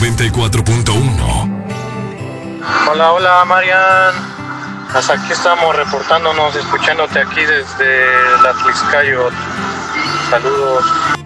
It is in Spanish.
94.1. Hola, hola, Marian. Hasta aquí estamos reportándonos, escuchándote aquí desde la Tliscayo. Saludos.